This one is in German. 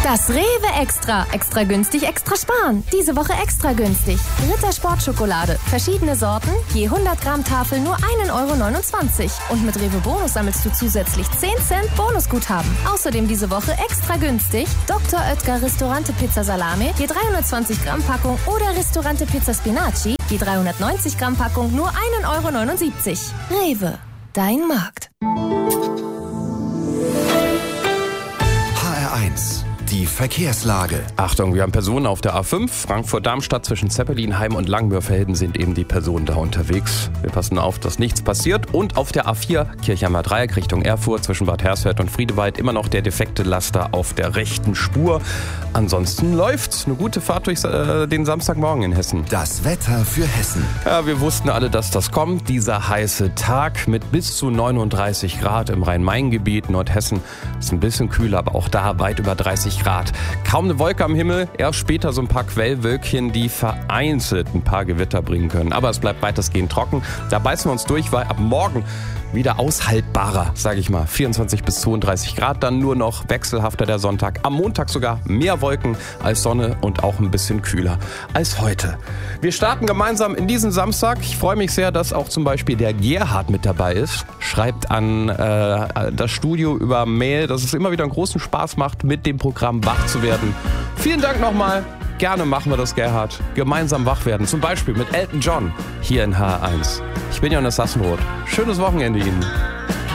Das Rewe Extra. Extra günstig, extra sparen. Diese Woche extra günstig. Ritter Sportschokolade. Verschiedene Sorten. Je 100 Gramm Tafel nur 1,29 €. Und mit Rewe Bonus sammelst du zusätzlich 10 Cent Bonusguthaben. Außerdem diese Woche extra günstig. Dr. Oetker Ristorante Pizza Salame. Je 320 Gramm Packung. Oder Ristorante Pizza Spinaci. Je 390 Gramm Packung nur 1,79 €. Rewe. Dein Markt. HR1. Die Verkehrslage. Achtung, wir haben Personen auf der A5, Frankfurt-Darmstadt zwischen Zeppelinheim und Langmörfelden sind eben die Personen da unterwegs. Wir passen auf, dass nichts passiert. Und auf der A4, Kirchheimer Dreieck Richtung Erfurt zwischen Bad Hersfeld und Friedewald immer noch der defekte Laster auf der rechten Spur. Ansonsten läuft's. Eine gute Fahrt durch den Samstagmorgen in Hessen. Das Wetter für Hessen. Ja, wir wussten alle, dass das kommt. Dieser heiße Tag mit bis zu 39 Grad im Rhein-Main-Gebiet. Nordhessen ist ein bisschen kühler, aber auch da weit über 30 Grad. Kaum eine Wolke am Himmel, erst später so ein paar Quellwölkchen, die vereinzelt ein paar Gewitter bringen können. Aber es bleibt weitestgehend trocken. Da beißen wir uns durch, weil ab morgen wieder aushaltbarer, sage ich mal. 24 bis 32 Grad, dann nur noch wechselhafter der Sonntag. Am Montag sogar mehr Wolken als Sonne und auch ein bisschen kühler als heute. Wir starten gemeinsam in diesen Samstag. Ich freue mich sehr, dass auch zum Beispiel der Gerhard mit dabei ist. Schreibt an das Studio über Mail, dass es immer wieder einen großen Spaß macht, mit dem Programm wach zu werden. Vielen Dank nochmal. Gerne machen wir das, Gerhard. Gemeinsam wach werden. Zum Beispiel mit Elton John hier in HR1. Ich bin Jonas Sassenroth. Schönes Wochenende Ihnen.